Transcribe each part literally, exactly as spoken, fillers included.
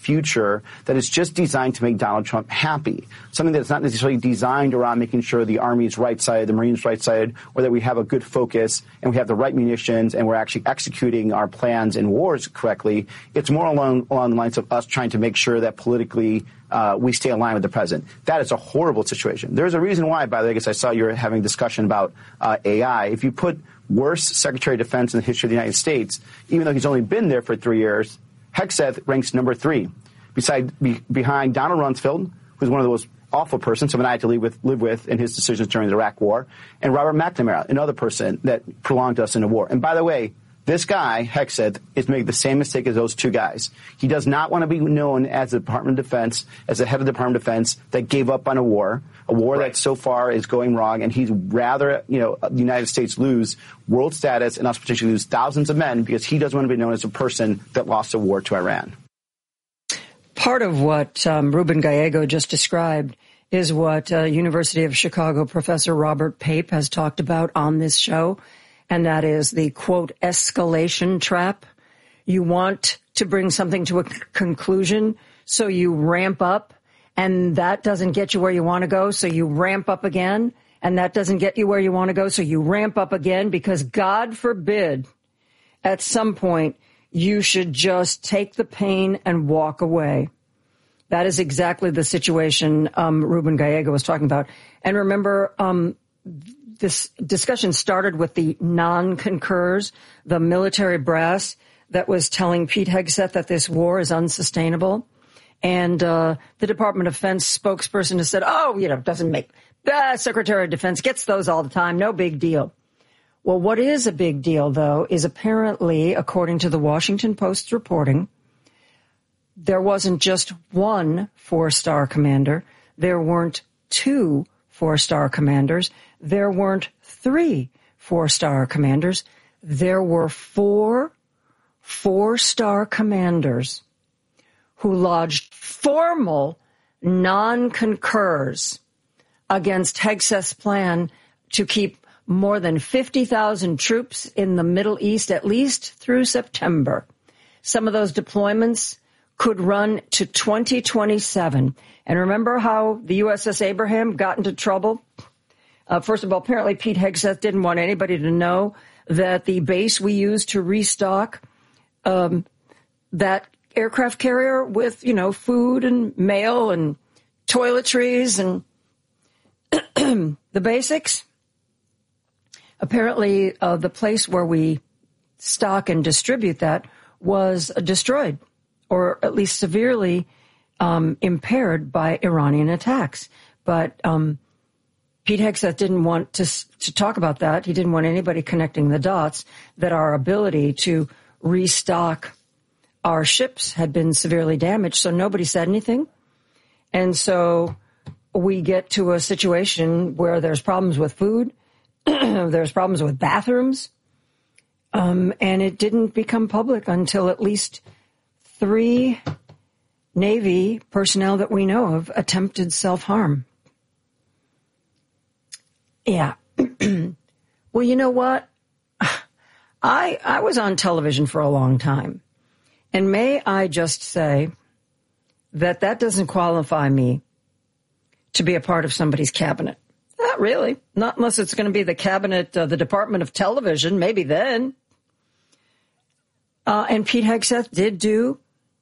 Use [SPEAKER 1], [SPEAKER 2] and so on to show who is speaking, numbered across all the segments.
[SPEAKER 1] future that is just designed to make Donald Trump happy. Something that's not necessarily designed around making sure the Army is right-sided, the Marines right-sided, or that we have a good focus and we have the right munitions and we're actually executing our plans and wars correctly. It's more along, along the lines of us trying to make sure that politically uh, we stay aligned with the president. That is a horrible situation. There's a reason why, by the way, I guess I saw you were having a discussion about uh, A I. If you put worst Secretary of Defense in the history of the United States, even though he's only been there for three years, Hegseth ranks number three, beside be, behind Donald Rumsfeld, who's one of the most awful persons someone I had to live with, live with in his decisions during the Iraq War, and Robert McNamara, another person that prolonged us in the war. And by the way, this guy, Hegseth, is making the same mistake as those two guys. He does not want to be known as the Department of Defense, as the head of the Department of Defense that gave up on a war, a war right. that so far is going wrong, and he'd rather, you know, the United States lose world status and us potentially lose thousands of men because he doesn't want to be known as a person that lost a war to Iran.
[SPEAKER 2] Part of what um, Ruben Gallego just described is what uh, University of Chicago professor Robert Pape has talked about on this show, and that is the, quote, escalation trap. You want to bring something to a c- conclusion, so you ramp up, and that doesn't get you where you want to go, so you ramp up again, and that doesn't get you where you want to go, so you ramp up again, because God forbid, at some point, you should just take the pain and walk away. That is exactly the situation um, Ruben Gallego was talking about. And remember, um, this discussion started with the non-concurs, the military brass that was telling Pete Hegseth that this war is unsustainable. And uh, the Department of Defense spokesperson has said, oh, you know, doesn't make, the Secretary of Defense gets those all the time, no big deal. Well, what is a big deal, though, is apparently, according to the Washington Post's reporting, there wasn't just one four-star commander. There weren't two four-star commanders. There weren't three four-star commanders. There were four four-star commanders who lodged formal non-concurs against Hegseth's plan to keep more than fifty thousand troops in the Middle East, at least through September. Some of those deployments could run to twenty twenty-seven. And remember how the U S S Abraham got into trouble? Uh, first of all, apparently Pete Hegseth didn't want anybody to know that the base we used to restock um, that aircraft carrier with, you know, food and mail and toiletries and the basics. Apparently, uh, the place where we stock and distribute that was uh, destroyed, or at least severely um, impaired by Iranian attacks. But um, Pete Hegseth didn't want to to talk about that. He didn't want anybody connecting the dots that our ability to restock our ships had been severely damaged. So nobody said anything. And so we get to a situation where there's problems with food. There's problems with bathrooms. Um, and it didn't become public until at least three Navy personnel that we know of attempted self-harm. Yeah. Well, you know what? I I was on television for a long time. And may I just say that that doesn't qualify me to be a part of somebody's cabinet. Not really. Not unless it's going to be the cabinet, uh, the Department of Television, maybe then. Uh, and Pete Hegseth did do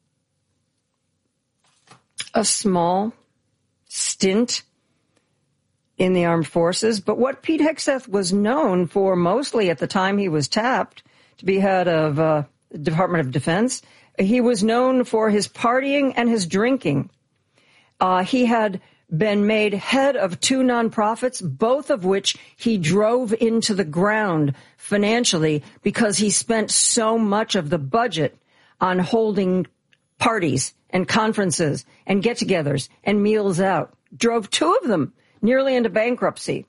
[SPEAKER 2] a small stint in the armed forces. But what Pete Hegseth was known for mostly at the time he was tapped to be head of uh, the Department of Defense, he was known for his partying and his drinking. Uh, he had been made head of two nonprofits, both of which he drove into the ground financially because he spent so much of the budget on holding parties and conferences and get-togethers and meals out. Drove two of them nearly into bankruptcy.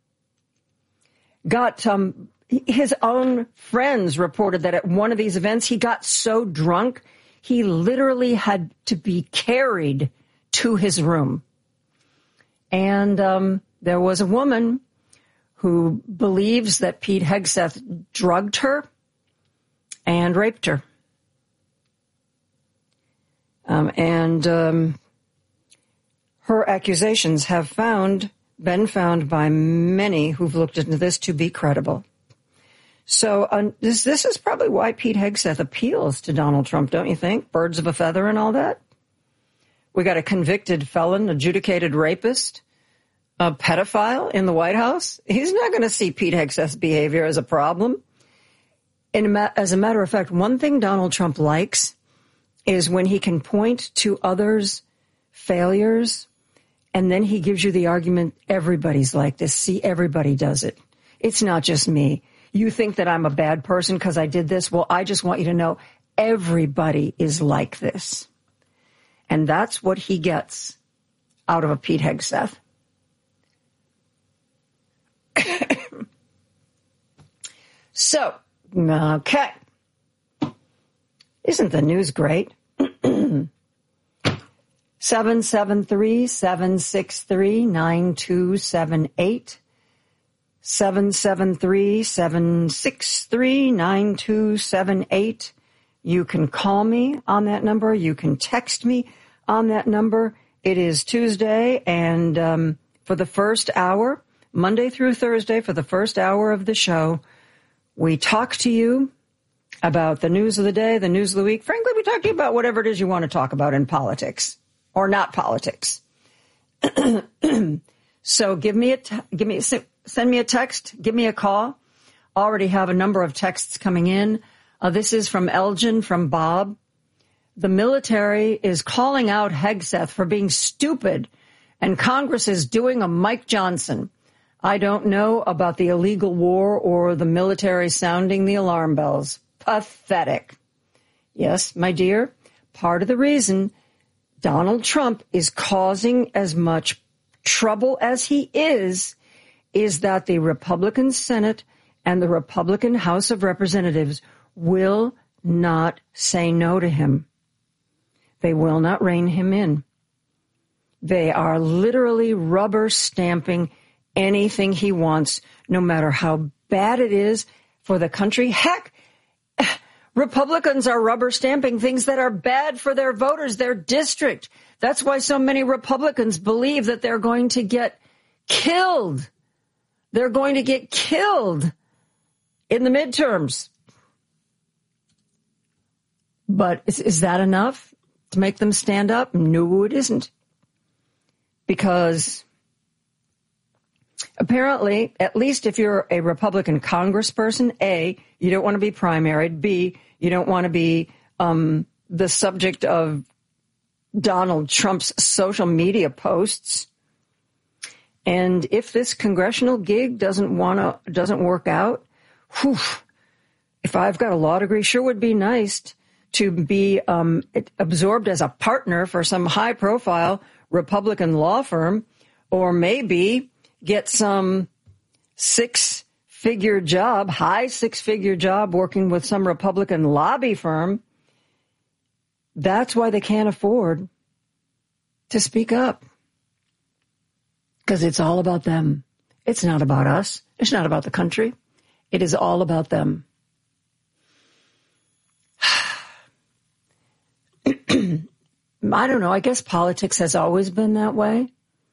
[SPEAKER 2] Got um, his own friends reported that at one of these events he got so drunk he literally had to be carried to his room. And um, there was a woman who believes that Pete Hegseth drugged her and raped her. Um, and um, her accusations have found been found by many who've looked into this to be credible. So um, this, this is probably why Pete Hegseth appeals to Donald Trump, don't you think? Birds of a feather and all that. We got a convicted felon, adjudicated rapist, a pedophile in the White House. He's not going to see Pete Hegseth's behavior as a problem. And as a matter of fact, one thing Donald Trump likes is when he can point to others' failures, and then he gives you the argument, everybody's like this. See, everybody does it. It's not just me. You think that I'm a bad person because I did this? Well, I just want you to know everybody is like this. And that's what he gets out of a Pete Hegseth. So, okay. Isn't the news great? seven seven three, seven six three, nine two seven eight. seven seven three, seven six three, nine two seven eight. You can call me on that number. You can text me on that number. It is Tuesday, and um, for the first hour, Monday through Thursday, for the first hour of the show, we talk to you about the news of the day, the news of the week. Frankly, we talk to you about whatever it is you want to talk about in politics or not politics. So give me a t- give me a, send me a text, give me a call. Already have a number of texts coming in. Uh, this is from Elgin, from Bob. The military is calling out Hegseth for being stupid, and Congress is doing a Mike Johnson. I don't know about the illegal war or the military sounding the alarm bells. Pathetic. Yes, my dear, part of the reason Donald Trump is causing as much trouble as he is, is that the Republican Senate and the Republican House of Representatives will not say no to him. They will not rein him in. They are literally rubber stamping anything he wants, no matter how bad it is for the country. Heck, Republicans are rubber stamping things that are bad for their voters, their district. That's why so many Republicans believe that they're going to get killed. They're going to get killed in the midterms. But is, is that enough to make them stand up? No, it isn't. Because apparently, at least if you're a Republican congressperson, A, you don't want to be primaried. B, you don't want to be um, the subject of Donald Trump's social media posts. And if this congressional gig doesn't want to, doesn't work out, whew, if I've got a law degree, sure would be nice to be um, absorbed as a partner for some high-profile Republican law firm, or maybe get some six-figure job, high six-figure job working with some Republican lobby firm. That's why they can't afford to speak up. Because it's all about them. It's not about us. It's not about the country. It is all about them. I don't know. I guess politics has always been that way.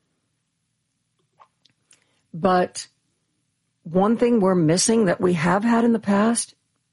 [SPEAKER 2] But one thing we're missing that we have had in the past,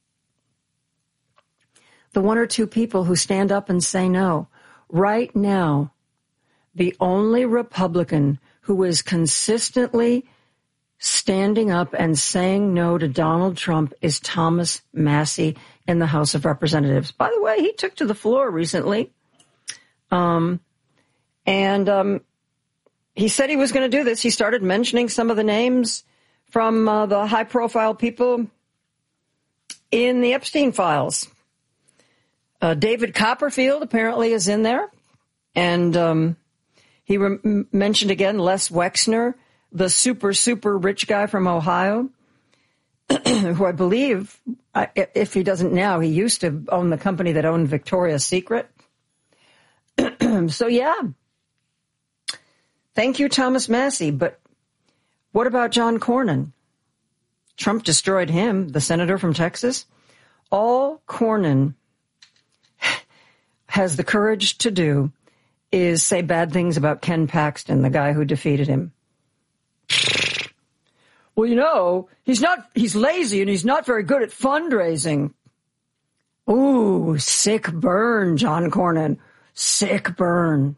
[SPEAKER 2] the one or two people who stand up and say no. Right now, the only Republican who is consistently standing up and saying no to Donald Trump is Thomas Massie in the House of Representatives. By the way, he took to the floor recently. Um, and um, he said he was going to do this. He started mentioning some of the names from uh, the high-profile people in the Epstein files. Uh, David Copperfield apparently is in there. And um, he re- mentioned again Les Wexner, the super, super rich guy from Ohio, who I believe, if he doesn't now, he used to own the company that owned Victoria's Secret. So, yeah. Thank you, Thomas Massie. But what about John Cornyn? Trump destroyed him, the senator from Texas. All Cornyn has the courage to do is say bad things about Ken Paxton, the guy who defeated him. Well, you know, he's not, he's lazy and he's not very good at fundraising. Ooh, sick burn, John Cornyn. Sick burn.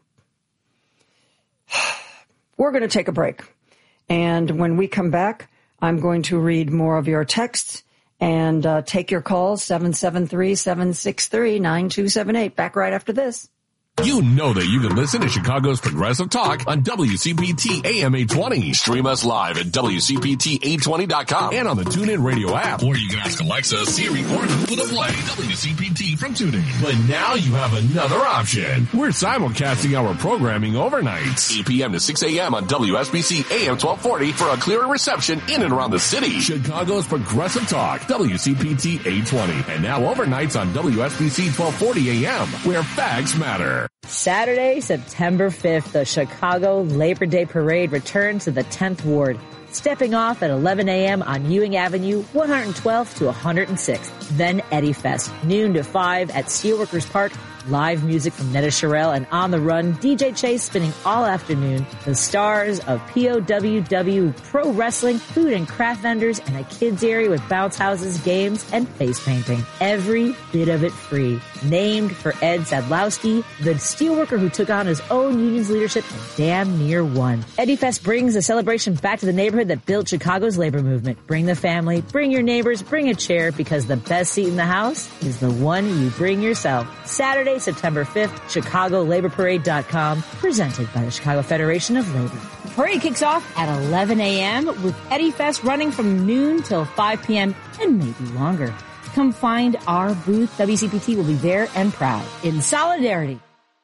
[SPEAKER 2] We're going to take a break. And when we come back, I'm going to read more of your texts and uh, take your calls, seven seven three, seven six three, nine two seven eight. Back right after this.
[SPEAKER 3] You know that you can listen to Chicago's Progressive Talk on W C P T A M eight twenty. Stream us live at W C P T eight twenty dot com and on the TuneIn Radio app. Or you can ask Alexa, Siri, or Google to play W C P T from TuneIn. But now you have another option. We're simulcasting our programming overnights, eight p.m. to six a.m. on W S B C A M twelve forty for a clearer reception in and around the city. Chicago's Progressive Talk, W C P T eight twenty. And now overnights on W S B C twelve forty A M, where facts matter.
[SPEAKER 4] Saturday, September fifth, the Chicago Labor Day Parade returns to the tenth Ward, stepping off at eleven a.m. on Ewing Avenue, one hundred twelfth to one hundred sixth. Then Eddie Fest, noon to five at Steelworkers Park. Live music from Netta Sherrill and On the Run, D J Chase spinning all afternoon. The stars of P O W W Pro Wrestling, food and craft vendors, and a kids area with bounce houses, games, and face painting. Every bit of it free. Named for Ed Sadlowski, the steelworker who took on his own union's leadership and damn near won. Eddie Fest brings the celebration back to the neighborhood that built Chicago's labor movement. Bring the family, bring your neighbors, bring a chair, because the best seat in the house is the one you bring yourself. Saturday, September fifth, Chicago Labor Parade dot com, presented by the Chicago Federation of Labor. The parade kicks off at eleven a.m. with Eddie Fest running from noon till five p.m. and maybe longer. Come find our booth. W C P T will be there and proud. In solidarity.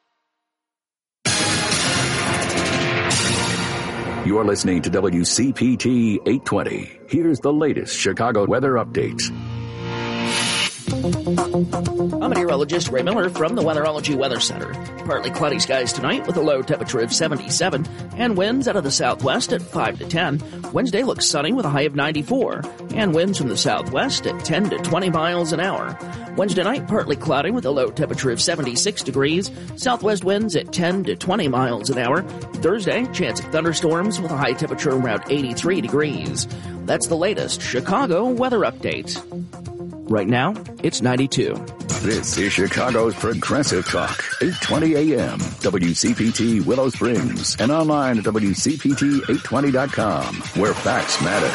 [SPEAKER 5] You are listening to W C P T eight twenty. Here's the latest Chicago weather update.
[SPEAKER 6] I'm meteorologist Ray Miller from the Weatherology Weather Center. Partly cloudy skies tonight with a low temperature of seventy-seven and winds out of the southwest at five to ten. Wednesday looks sunny with a high of ninety-four and winds from the southwest at ten to twenty miles an hour. Wednesday night, partly cloudy with a low temperature of seventy-six degrees. Southwest winds at ten to twenty miles an hour. Thursday, chance of thunderstorms with a high temperature around eighty-three degrees. That's the latest Chicago weather update. Right now, it's ninety-two.
[SPEAKER 5] This is Chicago's Progressive Talk, eight twenty a m, W C P T Willow Springs, and online at W C P T eight twenty dot com, where facts matter.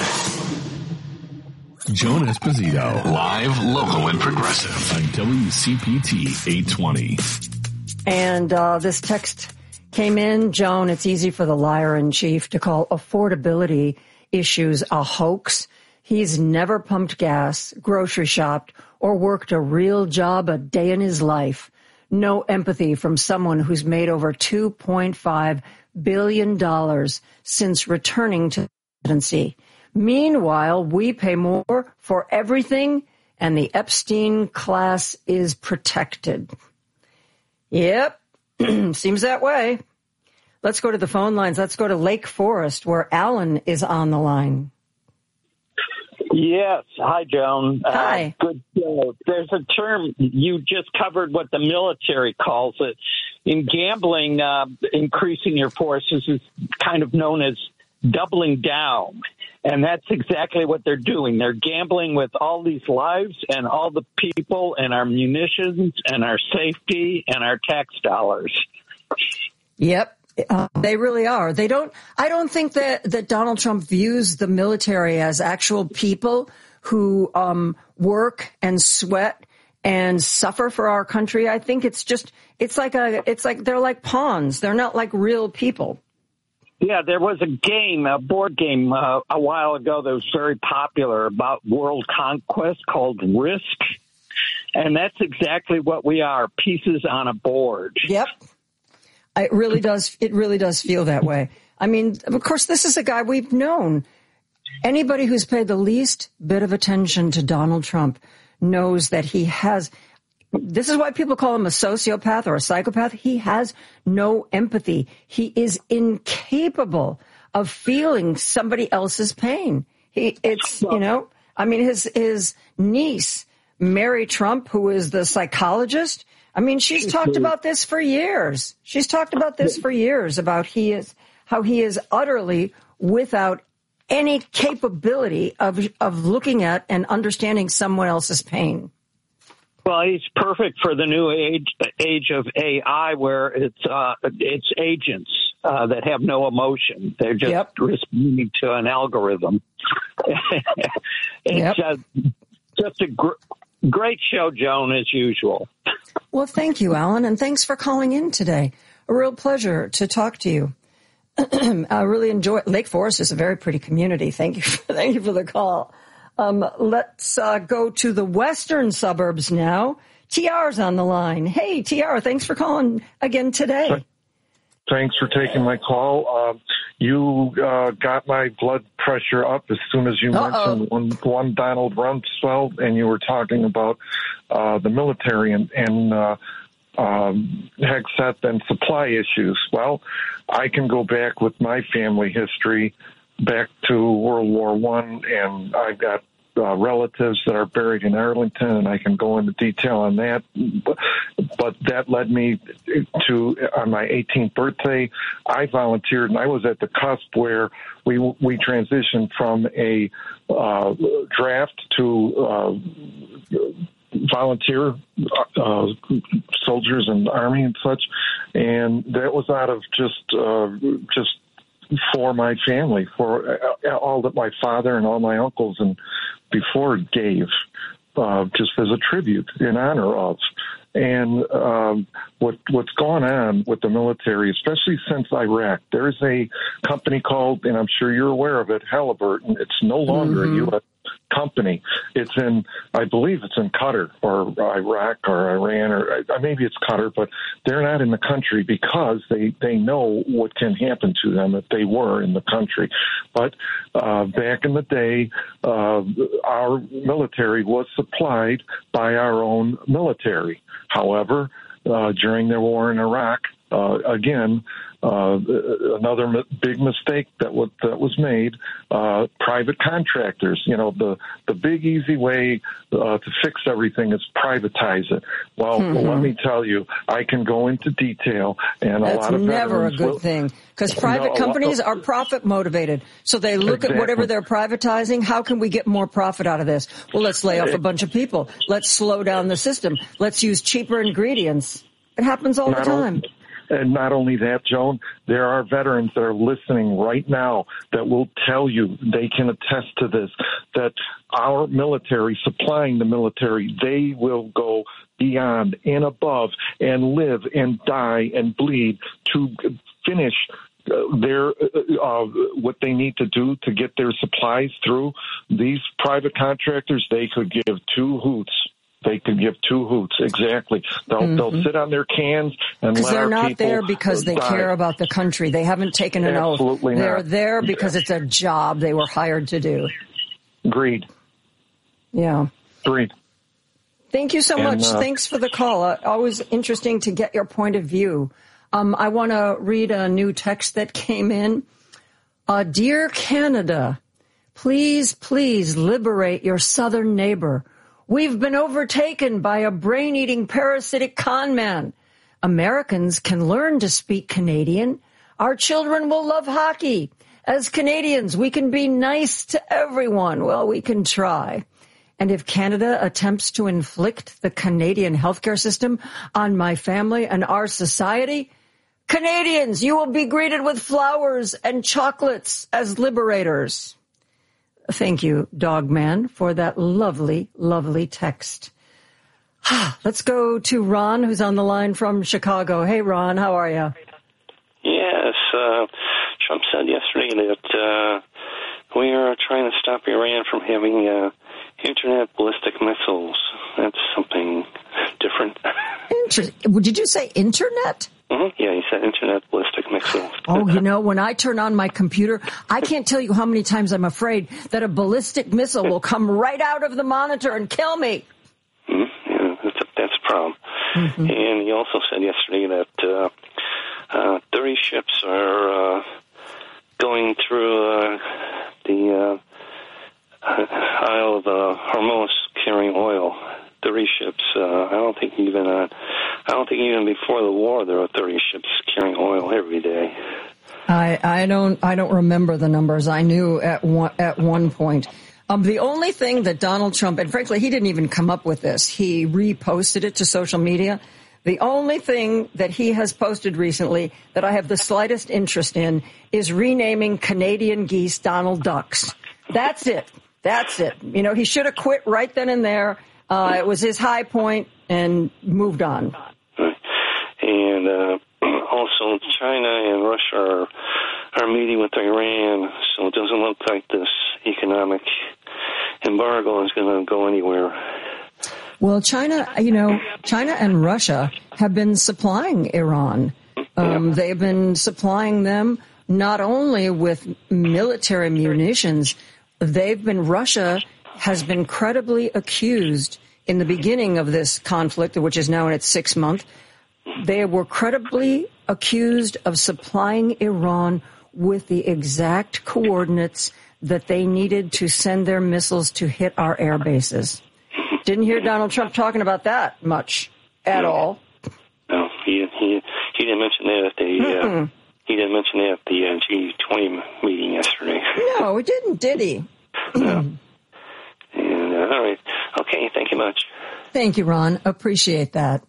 [SPEAKER 3] Joan Esposito, live, local, and progressive on W C P T eight twenty.
[SPEAKER 2] And uh, this text came in. Joan, it's easy for the liar in chief to call affordability issues a hoax. He's never pumped gas, grocery shopped, or worked a real job a day in his life. No empathy from someone who's made over two point five billion dollars since returning to the presidency. Meanwhile, we pay more for everything, and the Epstein class is protected. Yep, seems that way. Let's go to the phone lines. Let's go to Lake Forest, where Alan is on the line.
[SPEAKER 7] Yes. Hi, Joan.
[SPEAKER 2] Hi.
[SPEAKER 7] Uh, good show. There's a term, you just covered what the military calls it. In gambling, uh, increasing your forces is kind of known as doubling down. And that's exactly what they're doing. They're gambling with all these lives and all the people and our munitions and our safety and our tax dollars.
[SPEAKER 2] Yep. Uh, they really are. They don't, I don't think that, that Donald Trump views the military as actual people who, um, work and sweat and suffer for our country. I think it's just, it's like a, it's like, they're like pawns. They're not like real people.
[SPEAKER 7] Yeah, there was a game, a board game uh, a while ago that was very popular about world conquest called Risk. And that's exactly what we are, pieces on a board.
[SPEAKER 2] Yep. It really does. It really does feel that way. I mean, of course, this is a guy we've known. Anybody who's paid the least bit of attention to Donald Trump knows that he has. This is why people call him a sociopath or a psychopath. He has no empathy. He is incapable of feeling somebody else's pain. He, it's, you know, I mean, his, his niece, Mary Trump, who is the psychologist, I mean, she's talked about this for years. She's talked about this for years, about he is how he is utterly without any capability of of looking at and understanding someone else's pain.
[SPEAKER 7] Well, he's perfect for the new age age of A I, where it's uh, it's agents uh, that have no emotion. They're just yep. responding to an algorithm. It's yep. uh, just a gr- great show, Joan, as usual.
[SPEAKER 2] Well, thank you, Alan, and thanks for calling in today. A real pleasure to talk to you. I really enjoy it. Lake Forest is a very pretty community. Thank you. For, thank you for the call. Um, let's uh, go to the western suburbs now. T R's on the line. Hey, T R, thanks for calling again today.
[SPEAKER 8] Thanks for taking my call. Uh, you uh, got my blood pressure up as soon as you Uh-oh. mentioned one, one Donald Rumsfeld, and you were talking about uh, the military and, and uh, um, Hegseth and supply issues. Well, I can go back with my family history back to World War One, and I've got uh, relatives that are buried in Arlington, and I can go into detail on that. But, but that led me to, on my eighteenth birthday, I volunteered, and I was at the cusp where we we transitioned from a uh, draft to uh, volunteer uh, soldiers in the Army and such, and that was out of just uh, just. for my family, for all that my father and all my uncles and before gave, uh, just as a tribute in honor of. And um, what what's gone on with the military, especially since Iraq, there's a company called, and I'm sure you're aware of it, Halliburton. It's no longer mm-hmm. a U S company. It's in, I believe it's in Qatar or Iraq or Iran, or maybe it's Qatar, but they're not in the country because they, they know what can happen to them if they were in the country. But uh, back in the day, uh, our military was supplied by our own military. However, uh, during the war in Iraq, uh, again, Uh, another big mistake that was, that was made, uh, private contractors. You know, the, the big easy way uh, to fix everything is privatize it. Well, mm-hmm. let me tell you, I can go into detail, and
[SPEAKER 2] That's
[SPEAKER 8] a lot of
[SPEAKER 2] never a good
[SPEAKER 8] will,
[SPEAKER 2] thing, because private no, companies are profit motivated. So they look exactly. at whatever they're privatizing. How can we get more profit out of this? Well, let's lay off a bunch of people. Let's slow down the system. Let's use cheaper ingredients. It happens all
[SPEAKER 8] Not
[SPEAKER 2] the time.
[SPEAKER 8] Only- And not only that, Joan, there are veterans that are listening right now that will tell you, they can attest to this, that our military, supplying the military, they will go beyond and above and live and die and bleed to finish their uh, what they need to do to get their supplies through. These private contractors, they could give two hoots. They could give two hoots, exactly. They'll, mm-hmm. they'll sit on their cans and let our people. Because they're not
[SPEAKER 2] there because they
[SPEAKER 8] die.
[SPEAKER 2] care about the country. They haven't taken an
[SPEAKER 8] Absolutely
[SPEAKER 2] oath.
[SPEAKER 8] Not.
[SPEAKER 2] They're there because it's a job they were hired to do.
[SPEAKER 8] Agreed.
[SPEAKER 2] Yeah.
[SPEAKER 8] Agreed.
[SPEAKER 2] Thank you so and, much. Uh, Thanks for the call. Uh, always interesting to get your point of view. Um, I want to read a new text that came in. Uh, Dear Canada, please, please liberate your southern neighbor. We've been overtaken by a brain-eating parasitic con man. Americans can learn to speak Canadian. Our children will love hockey. As Canadians, we can be nice to everyone. Well, we can try. And if Canada attempts to inflict the Canadian healthcare system on my family and our society, Canadians, you will be greeted with flowers and chocolates as liberators. Thank you, Dogman, for that lovely, lovely text. Let's go to Ron, who's on the line from Chicago. Hey, Ron, how are you?
[SPEAKER 9] Yes, uh, Trump said yesterday that uh, we are trying to stop Iran from having uh, internet ballistic missiles. That's something different.
[SPEAKER 2] Inter- Did you say internet?
[SPEAKER 9] Mm-hmm. Yeah, he said internet ballistic missiles.
[SPEAKER 2] Oh, you know, when I turn on my computer, I can't tell you how many times I'm afraid that a ballistic missile will come right out of the monitor and kill me.
[SPEAKER 9] Mm-hmm. Yeah, that's a, that's a problem. Mm-hmm. And he also said yesterday that uh, uh, thirty ships are uh, going through uh, the uh, Isle of uh, Hormuz carrying oil. Thirty ships. Uh, I don't think even uh, even before the war, there were thirty ships carrying oil every day.
[SPEAKER 2] I, I don't I don't remember the numbers. I knew at one at one point. Um, the only thing that Donald Trump, and frankly, he didn't even come up with this. He reposted it to social media. The only thing that he has posted recently that I have the slightest interest in is renaming Canadian geese Donald Ducks. That's it. That's it. You know, he should have quit right then and there. Uh, it was his high point and moved on.
[SPEAKER 9] And uh, also, China and Russia are, are meeting with Iran, so it doesn't look like this economic embargo is going to go anywhere.
[SPEAKER 2] Well, China, you know, China and Russia have been supplying Iran. Um, they've been supplying them not only with military munitions, they've been, Russia has been credibly accused in the beginning of this conflict, which is now in its sixth month. They were credibly accused of supplying Iran with the exact coordinates that they needed to send their missiles to hit our air bases. Didn't hear Donald Trump talking about that much at
[SPEAKER 9] no.
[SPEAKER 2] all.
[SPEAKER 9] No, he he he didn't mention that at the uh, he didn't mention that at the uh, G twenty meeting yesterday.
[SPEAKER 2] No, he didn't, did he?
[SPEAKER 9] No. And uh, all right, okay, thank you much.
[SPEAKER 2] Thank you, Ron. Appreciate that.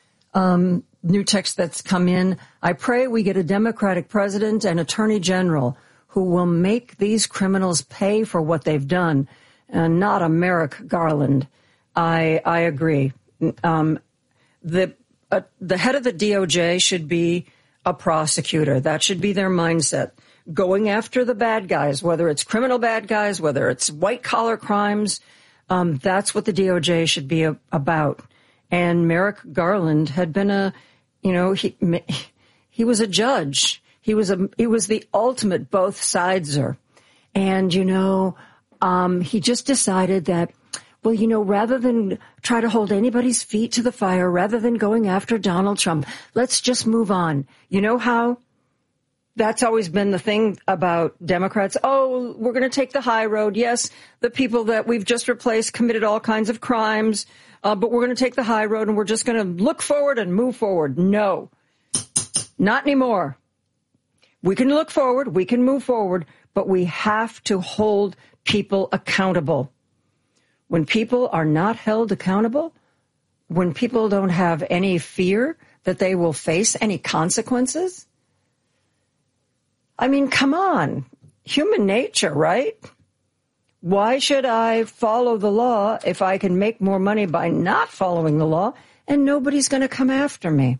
[SPEAKER 2] Um, new text that's come in. I pray we get a Democratic president and attorney general who will make these criminals pay for what they've done, and not a Merrick Garland. I I agree. Um, the uh, the head of the D O J should be a prosecutor. That should be their mindset. Going after the bad guys, whether it's criminal bad guys, whether it's white collar crimes, um, that's what the D O J should be a, about. And Merrick Garland had been a, you know, he he was a judge. He was a he was the ultimate both sideser, and you know, um, he just decided that. Well, you know, rather than try to hold anybody's feet to the fire, rather than going after Donald Trump, let's just move on. You know how that's always been the thing about Democrats? Oh, we're going to take the high road. Yes, the people that we've just replaced committed all kinds of crimes, uh, but we're going to take the high road and we're just going to look forward and move forward. No, not anymore. We can look forward, we can move forward, but we have to hold people accountable. When people are not held accountable, when people don't have any fear that they will face any consequences, I mean, come on, human nature, right? Why should I follow the law if I can make more money by not following the law and nobody's going to come after me?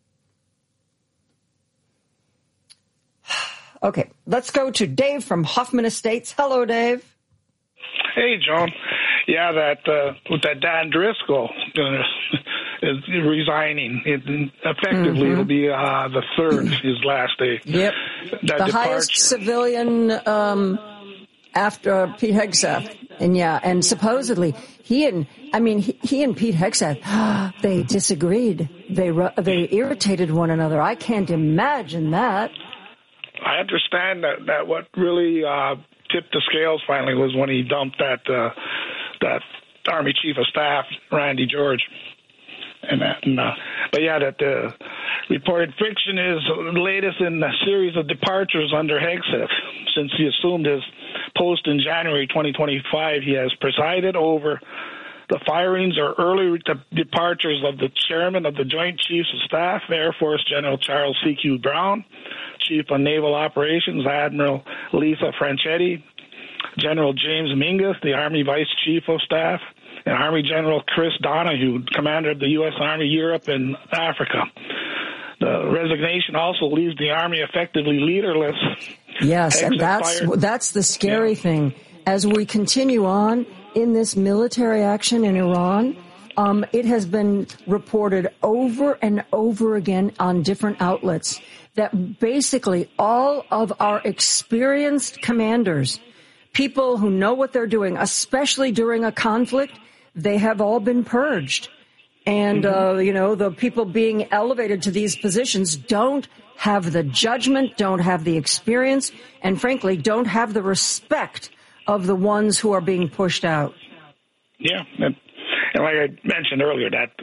[SPEAKER 2] Okay, let's go to Dave from Hoffman Estates. Hello, Dave.
[SPEAKER 10] Hey, John. Yeah, that uh, with that Dan Driscoll uh, is resigning. It, effectively, mm-hmm. it'll be uh, the third, his last day.
[SPEAKER 2] Yep.
[SPEAKER 10] That
[SPEAKER 2] the
[SPEAKER 10] departure.
[SPEAKER 2] highest civilian um, after Pete Hegseth. And yeah, and supposedly he and, I mean, he, he and Pete Hegseth, they disagreed. They they irritated one another. I can't imagine that.
[SPEAKER 10] I understand that, that what really uh, tipped the scales finally was when he dumped that uh, that Army Chief of Staff, Randy George. And, that, and uh, but yeah, that the reported friction is the latest in a series of departures under Hegseth. Since he assumed his post in January twenty twenty-five, he has presided over the firings or early departures of the chairman of the Joint Chiefs of Staff, Air Force General Charles C Q Brown, Chief of Naval Operations, Admiral Lisa Franchetti, General James Mingus, the Army Vice Chief of Staff, and Army General Chris Donahue, Commander of the U S Army Europe and Africa. The resignation also leaves the Army effectively leaderless.
[SPEAKER 2] Yes, and that's that's the scary yeah. thing. As we continue on in this military action in Iran, um, it has been reported over and over again on different outlets that basically all of our experienced commanders, people who know what they're doing, especially during a conflict, they have all been purged. And, uh, you know, the people being elevated to these positions don't have the judgment, don't have the experience, and frankly, don't have the respect of the ones who are being pushed out.
[SPEAKER 10] Yeah. And, and like I mentioned earlier, that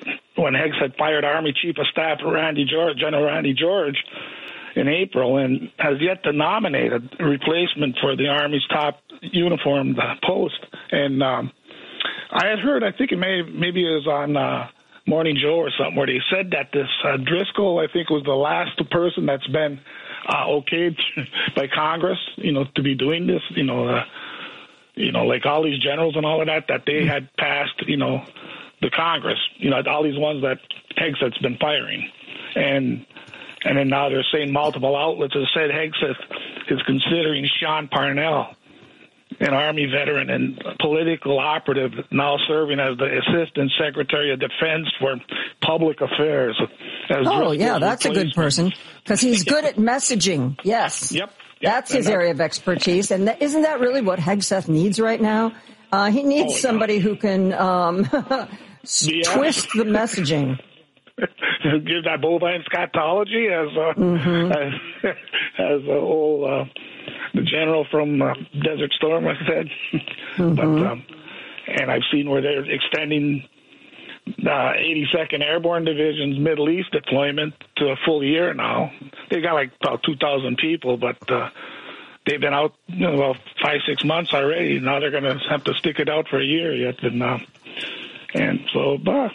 [SPEAKER 10] when Heggs had fired Army Chief of Staff Randy George, General Randy George, in April, and has yet to nominate a replacement for the Army's top uniformed post. And um, I had heard, I think it may maybe it was on uh, Morning Joe or something, where they said that this uh, Driscoll, I think, was the last person that's been uh, okayed by Congress, you know, to be doing this, you know, uh, you know, like all these generals and all of that, that they had passed, you know, the Congress, you know, all these ones that Heggs has been firing. And and then now they're saying multiple outlets have said Heggs is considering Sean Parnell, an Army veteran and political operative, now serving as the Assistant Secretary of Defense for Public Affairs. As
[SPEAKER 2] oh, yeah, that's a good person, because he's good at messaging. Yes.
[SPEAKER 10] Yep.
[SPEAKER 2] Yep. That's his area of expertise. And that, isn't that really what Hegseth needs right now? Uh, he needs oh, somebody yeah. who can um, yeah. twist the messaging.
[SPEAKER 10] Give that bovine scatology, as uh, mm-hmm. as, as the old uh, the general from uh, Desert Storm said. Mm-hmm. But um, and I've seen where they're extending uh, eighty-second Airborne Division's Middle East deployment to a full year now. They got like about two thousand people, but uh, they've been out, you know, about five six months already. Now they're going to have to stick it out for a year yet, and uh, and so. Uh,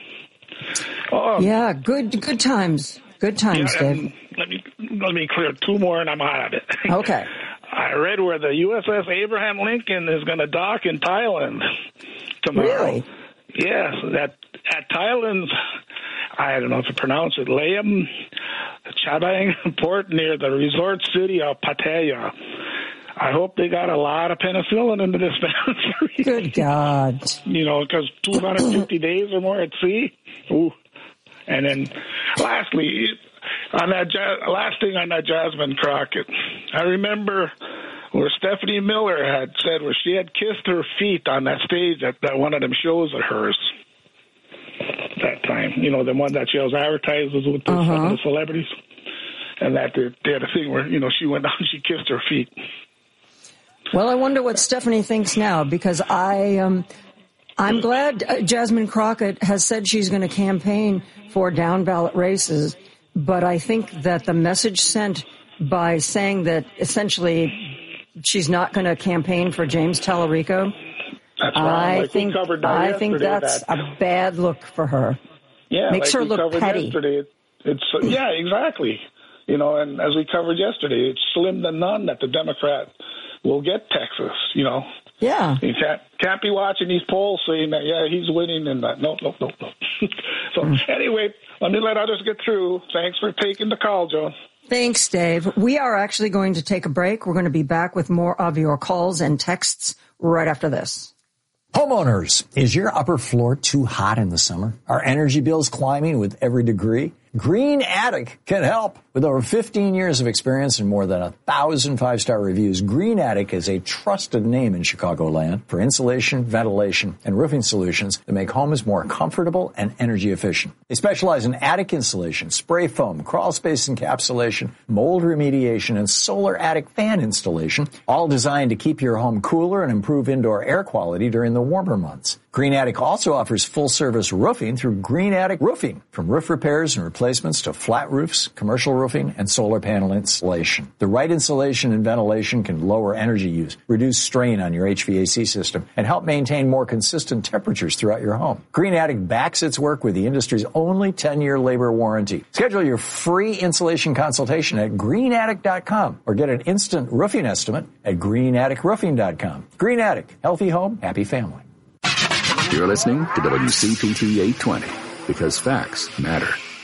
[SPEAKER 10] Um,
[SPEAKER 2] yeah, good good times. Good times,
[SPEAKER 10] yeah,
[SPEAKER 2] Dave.
[SPEAKER 10] Let me let me clear two more and I'm out of it.
[SPEAKER 2] Okay.
[SPEAKER 10] I read where the U S S Abraham Lincoln is going to dock in Thailand tomorrow.
[SPEAKER 2] Really?
[SPEAKER 10] Yes, that at Thailand's, I don't know if to pronounce it, Layam Chabang port near the resort city of Pattaya. I hope they got a lot of penicillin in the dispensary.
[SPEAKER 2] Good God.
[SPEAKER 10] You know, because two hundred fifty days or more at sea. Ooh. And then, lastly, on that last thing on that Jasmine Crockett, I remember where Stephanie Miller had said where she had kissed her feet on that stage at that one of them shows of hers. That time, you know, the one that she was advertises with the, uh-huh. the celebrities, and that they, they had a thing where, you know, she went down and she kissed her feet.
[SPEAKER 2] Well, I wonder what Stephanie thinks now, because I, um, I'm glad uh, Jasmine Crockett has said she's going to campaign for down ballot races, but I think that the message sent by saying that essentially she's not going to campaign for James Tallarico,
[SPEAKER 10] that's
[SPEAKER 2] I
[SPEAKER 10] like
[SPEAKER 2] think I think that's
[SPEAKER 10] that.
[SPEAKER 2] a bad look for her.
[SPEAKER 10] Yeah,
[SPEAKER 2] makes
[SPEAKER 10] like
[SPEAKER 2] her look petty.
[SPEAKER 10] Yesterday. It's uh, yeah, exactly. You know, and as we covered yesterday, it's slim to none that the Democrat will get Texas, you know.
[SPEAKER 2] Yeah.
[SPEAKER 10] You can't, can't be watching these polls saying that, yeah, he's winning and that. No, no, no, no. So mm. anyway, let me let others get through. Thanks for taking the call, Joan.
[SPEAKER 2] Thanks, Dave. We are actually going to take a break. We're going to be back with more of your calls and texts right after this.
[SPEAKER 11] Homeowners, is your upper floor too hot in the summer? Are energy bills climbing with every degree? Green Attic can help. With over fifteen years of experience and more than a thousand five-star reviews, Green Attic is a trusted name in Chicagoland for insulation, ventilation, and roofing solutions that make homes more comfortable and energy efficient. They specialize in attic insulation, spray foam, crawl space encapsulation, mold remediation, and solar attic fan installation, all designed to keep your home cooler and improve indoor air quality during the warmer months. Green Attic also offers full-service roofing through Green Attic Roofing, from roof repairs and replacements to flat roofs, commercial roofing, and solar panel installation. The right insulation and ventilation can lower energy use, reduce strain on your H V A C system, and help maintain more consistent temperatures throughout your home. Green Attic backs its work with the industry's only ten-year labor warranty. Schedule your free insulation consultation at green attic dot com or get an instant roofing estimate at green attic roofing dot com. Green Attic, healthy home, happy family.
[SPEAKER 5] You're listening to W C P T eight twenty, because facts matter.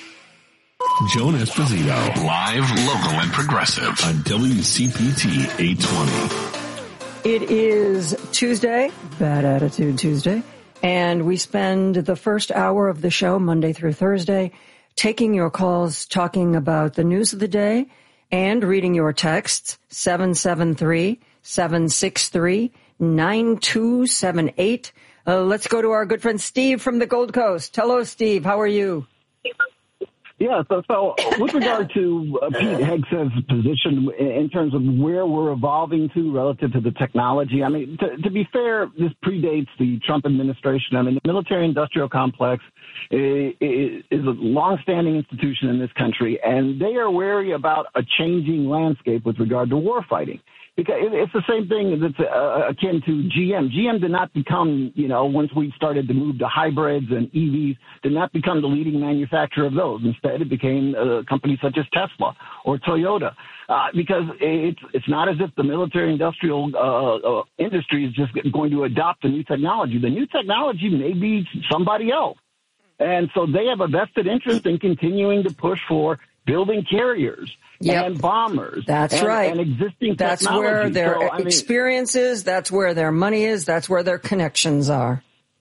[SPEAKER 3] Joan Esposito, live, local, and progressive on W C P T eight twenty.
[SPEAKER 2] It is Tuesday, Bad Attitude Tuesday, and we spend the first hour of the show, Monday through Thursday, taking your calls, talking about the news of the day, and reading your texts, seven seven three, seven six three, nine two seven eight. Uh, let's go to our good friend Steve from the Gold Coast. Hello, Steve. How are you?
[SPEAKER 12] Yeah, so, so with regard to uh, Pete Hegseth's position in terms of where we're evolving to relative to the technology, I mean, to, to be fair, this predates the Trump administration. I mean, the military-industrial complex is, is a longstanding institution in this country, and they are wary about a changing landscape with regard to warfighting. Because it's the same thing that's uh, akin to G M. G M did not become, you know, once we started to move to hybrids and E Vs, did not become the leading manufacturer of those. Instead, it became uh, companies such as Tesla or Toyota. Uh, because it's it's not as if the military-industrial uh, uh, industry is just going to adopt a new technology. The new technology may be somebody else. And so they have a vested interest in continuing to push for building carriers yep. and bombers.
[SPEAKER 2] That's
[SPEAKER 12] and,
[SPEAKER 2] right.
[SPEAKER 12] And existing
[SPEAKER 2] that's
[SPEAKER 12] technology.
[SPEAKER 2] Where their
[SPEAKER 12] so, I mean,
[SPEAKER 2] experience is, that's where their money is, that's where their connections are.